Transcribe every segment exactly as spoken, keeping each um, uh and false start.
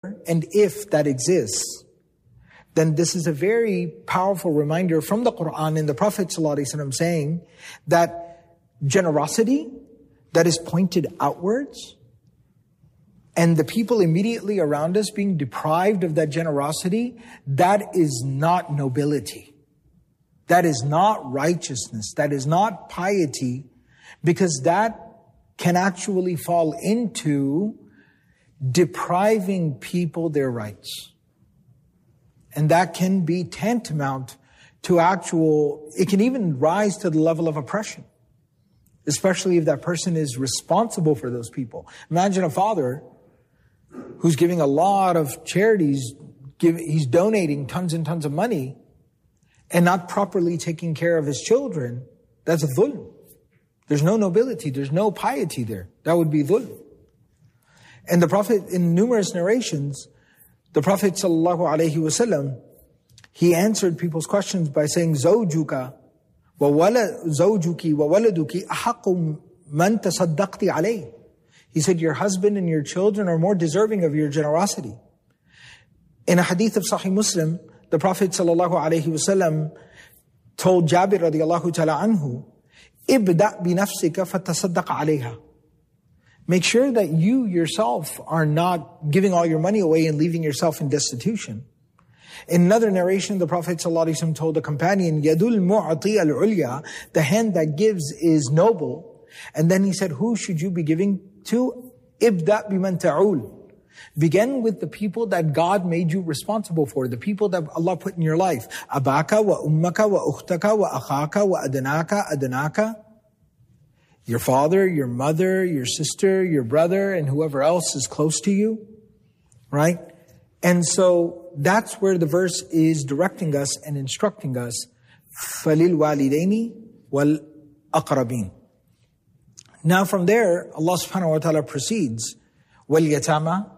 And if that exists, then this is a very powerful reminder from the Quran and the Prophet ﷺ saying that generosity that is pointed outwards and the people immediately around us being deprived of that generosity, that is not nobility. That is not righteousness. That is not piety, because that can actually fall into depriving people their rights. And that can be tantamount to actual, it can even rise to the level of oppression, especially if that person is responsible for those people. Imagine a father who's giving a lot of charities, give, he's donating tons and tons of money and not properly taking care of his children. That's a dhulm. There's no nobility, there's no piety there. That would be dhulm. And the Prophet, in numerous narrations, the Prophet sallallahu alaihi wasallam, he answered people's questions by saying, "Zawjuka wa wala zawjuki wa waladuki ahaqqu man tasaddaqti alayh." He said, your husband and your children are more deserving of your generosity. In a hadith of Sahih Muslim, the Prophet sallallahu alaihi wasallam told Jabir radiallahu ta'ala anhu, "Ibda bi nafsika fatasaddaq alayha." Make sure that you yourself are not giving all your money away and leaving yourself in destitution. In another narration, the Prophet ﷺ told a companion, "Yadul mu'ati al-ulya," the hand that gives is noble. And then he said, who should you be giving to? "Ibda biman ta'ul." Begin with the people that God made you responsible for, the people that Allah put in your life. Abaka wa ummaka wa ukhtaka wa akhaka wa adanaka adanaka. Your father, your mother, your sister, your brother, and whoever else is close to you, right? And so that's where the verse is directing us and instructing us. فَلِلْ وَالِدَيْنِ وَالْأَقْرَبِينَ. Now from there, Allah subhanahu wa ta'ala proceeds, وَالْيَتَامَى,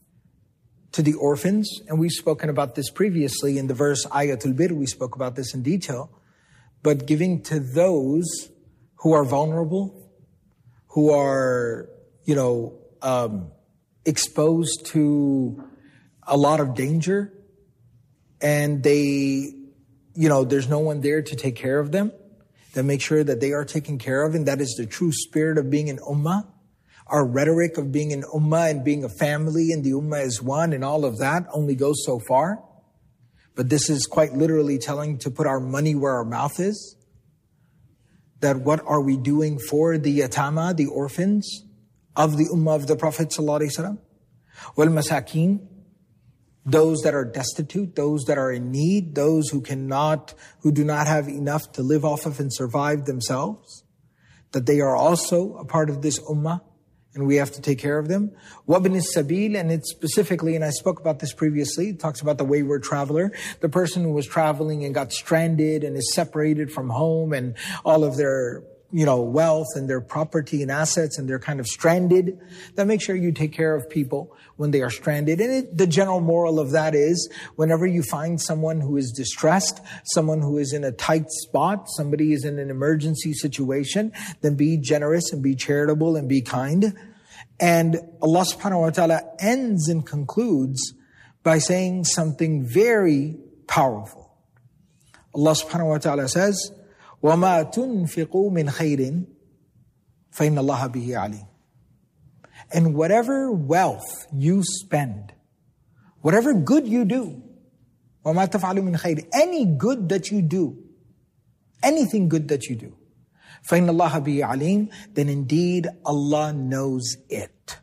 to the orphans. And we've spoken about this previously in the verse Ayatul Bir. We spoke about this in detail. But giving to those who are vulnerable, who are, you know, um, exposed to a lot of danger, and they, you know, there's no one there to take care of them, then make sure that they are taken care of. And that is the true spirit of being an ummah. Our rhetoric of being an ummah and being a family and the ummah is one and all of that only goes so far. But this is quite literally telling to put our money where our mouth is. That what are we doing for the yatama, the orphans of the ummah of the Prophet ﷺ? Wal masakin, those that are destitute, those that are in need, those who cannot, who do not have enough to live off of and survive themselves, that they are also a part of this ummah. And we have to take care of them. Wabn as-sabil, and it's specifically, and I spoke about this previously, it talks about the wayward traveler, the person who was traveling and got stranded and is separated from home and all of their, you know, wealth and their property and assets, and they're kind of stranded. Then make sure you take care of people when they are stranded. And it, the general moral of that is, whenever you find someone who is distressed, someone who is in a tight spot, somebody is in an emergency situation, then be generous and be charitable and be kind. And Allah subhanahu wa ta'ala ends and concludes by saying something very powerful. Allah subhanahu wa ta'ala says, وَمَا تُنْفِقُوا مِنْ خَيْرٍ فَإِنَّ اللَّهَ بِهِ عَلِيمٌ. And whatever wealth you spend, whatever good you do, وَمَا تَفْعَلُوا مِنْ خَيْرٍ, any good that you do, anything good that you do, فَإِنَّ اللَّهَ بِهِ عَلِيمٌ, then indeed Allah knows it.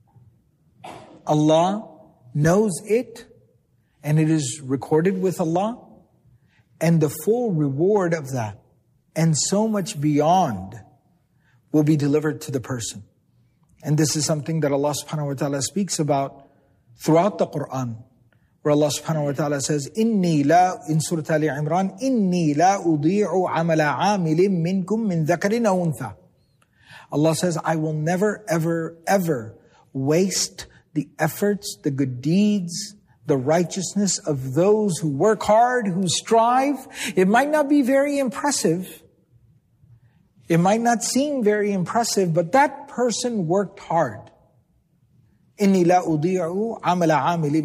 Allah knows it, and it is recorded with Allah, and the full reward of that, and so much beyond, will be delivered to the person. And this is something that Allah subhanahu wa ta'ala speaks about throughout the Quran, where Allah subhanahu wa ta'ala says, Inni la, in Surah Ali Imran, Inni la udi'u amala amilin minkum min dhakarin aw untha. Allah says, I will never, ever, ever waste the efforts, the good deeds, the righteousness of those who work hard, who strive. It might not be very impressive. It might not seem very impressive, but that person worked hard. Inni la udi'u amala amilin